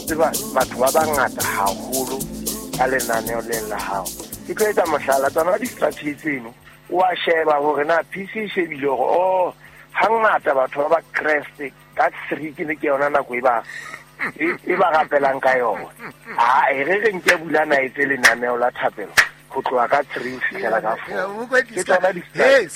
tseba batho ba bangata haholo ka lenaneo leng la hao ke tlo etsa mohlala tsona di-strategy tseno wa sheba hore na PC e shebile hore hangata batho ba kreste ka 3 ke yona nako e ba rapelang ka yona re nke bulana etse lenaneo la thapelo go tloa ka 3 fihlela ka 4 ke tsona